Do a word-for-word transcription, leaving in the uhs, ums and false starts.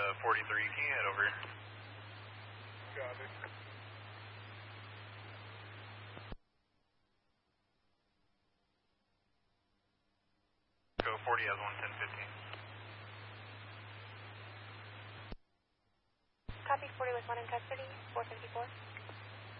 forty-three, can you head over? Copy. Go forty has one ten fifteen. Copy, forty with one in custody, four fifty-four.